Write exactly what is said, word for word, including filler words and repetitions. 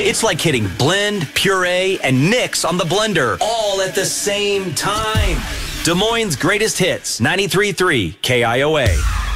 It's like hitting blend, puree, and mix on the blender all at the same time. Des Moines' greatest hits, ninety-three point three K I O A.